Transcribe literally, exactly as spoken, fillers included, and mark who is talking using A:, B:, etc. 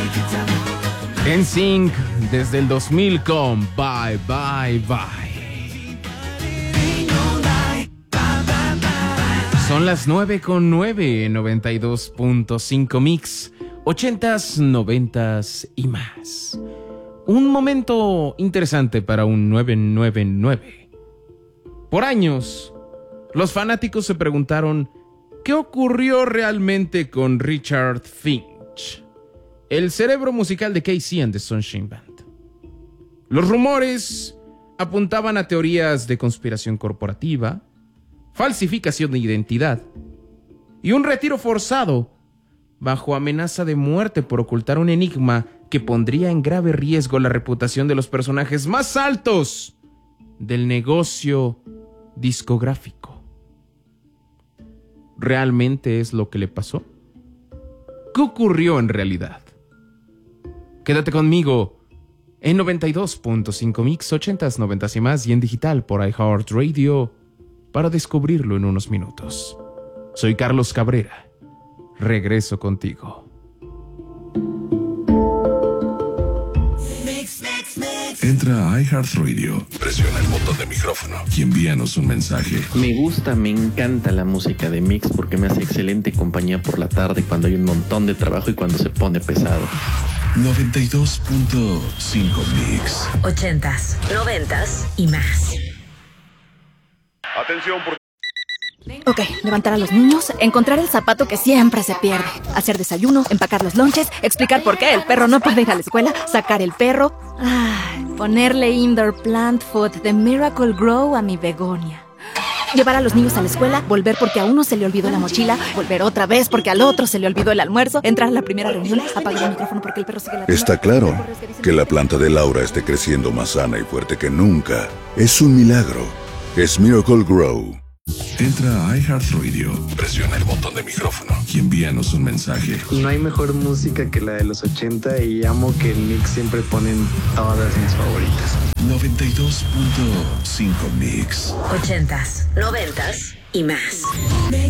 A: N Sync desde el dos mil con Bye Bye Bye. Son las nueve con nueve, noventa y dos punto cinco Mix, ochentas, noventas y más. Un momento interesante para un nueve nueve nueve. Por años, los fanáticos se preguntaron ¿qué ocurrió realmente con Richard Finch, el cerebro musical de K C and the Sunshine Band? Los rumores apuntaban a teorías de conspiración corporativa, falsificación de identidad y un retiro forzado bajo amenaza de muerte por ocultar un enigma que pondría en grave riesgo la reputación de los personajes más altos del negocio discográfico. ¿Realmente es lo que le pasó? ¿Qué ocurrió en realidad? Quédate conmigo en noventa y dos punto cinco Mix, ochentas, noventas y más y en digital por iHeartRadio para descubrirlo en unos minutos. Soy Carlos Cabrera. Regreso contigo.
B: Entra a iHeartRadio, presiona el botón de micrófono y envíanos un mensaje.
C: Me gusta, me encanta la música de Mix porque me hace excelente compañía por la tarde cuando hay un montón de trabajo y cuando se pone pesado.
B: noventa y dos punto cinco Mix.
D: Ochentas, noventas y más.
E: Atención por...
F: Ok, levantar a los niños, encontrar el zapato que siempre se pierde, hacer desayuno, empacar los lonches, explicar por qué el perro no puede ir a la escuela, sacar el perro, ay, ponerle indoor plant food de Miracle Grow a mi begonia. Llevar a los niños a la escuela, volver porque a uno se le olvidó la mochila, volver otra vez porque al otro se le olvidó el almuerzo, entrar a la primera reunión, apagar el micrófono porque el perro sigue latiendo.
B: Está claro que la planta de Laura esté creciendo más sana y fuerte que nunca. Es un milagro. Es Miracle Grow. Entra a iHeartRadio, presiona el botón de micrófono y envíanos un mensaje.
G: No hay mejor música que la de los ochenta y amo que en Mix siempre ponen todas mis favoritas.
B: noventa y dos punto cinco Mix.
D: Ochentas, noventas y más.